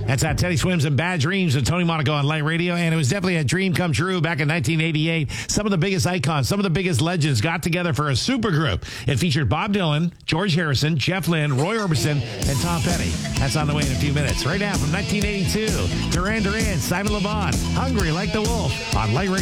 That's Teddy Swims and Bad Dreams with Tony Monaco on Light Radio. And it was definitely a dream come true back in 1988. Some of the biggest icons, some of the biggest legends got together for a supergroup. It featured Bob Dylan, George Harrison, Jeff Lynne, Roy Orbison, and Tom Petty. That's on the way in a few minutes. Right now from 1982, Duran Duran, Simon Le Bon, Hungry Like the Wolf on Light Radio.